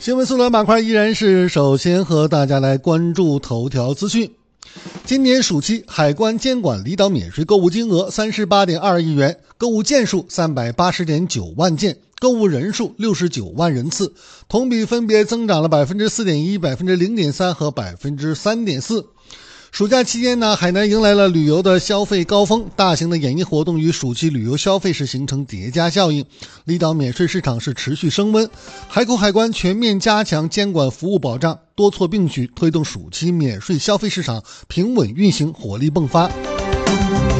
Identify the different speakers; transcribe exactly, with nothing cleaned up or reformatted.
Speaker 1: 新闻速览板块依然是首先和大家来关注头条资讯。今年暑期海关监管离岛免税购物金额 三十八点二亿元，购物件数 三百八十点九万件，购物人数六十九万人次，同比分别增长了 百分之四点一、百分之零点三 和 百分之三点四。暑假期间呢，海南迎来了旅游的消费高峰，大型的演艺活动与暑期旅游消费是形成叠加效应，离岛免税市场是持续升温。海口海关全面加强监管服务保障，多措并举，推动暑期免税消费市场平稳运行，活力迸发。